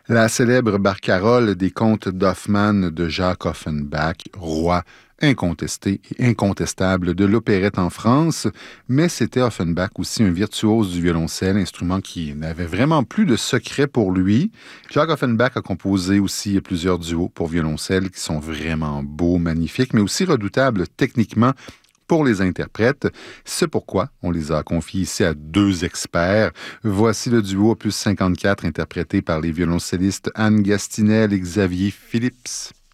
La célèbre barcarolle des contes d'Hoffmann de Jacques Offenbach, roi incontesté et incontestable de l'opérette en France, mais c'était Offenbach aussi un virtuose du violoncelle, instrument qui n'avait vraiment plus de secret pour lui. Jacques Offenbach a composé aussi plusieurs duos pour violoncelle qui sont vraiment beaux, magnifiques, mais aussi redoutables techniquement pour les interprètes. C'est pourquoi on les a confiés ici à deux experts. Voici le duo Opus 54 interprété par les violoncellistes Anne Gastinel et Xavier Phillips.